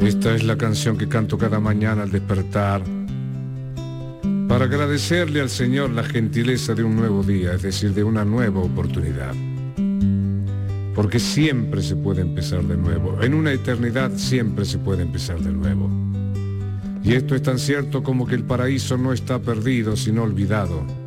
Esta es la canción que canto cada mañana al despertar, para agradecerle al Señor la gentileza de un nuevo día, es decir, de una nueva oportunidad. Porque siempre se puede empezar de nuevo, en una eternidad siempre se puede empezar de nuevo. Y esto es tan cierto como que el paraíso no está perdido, sino olvidado.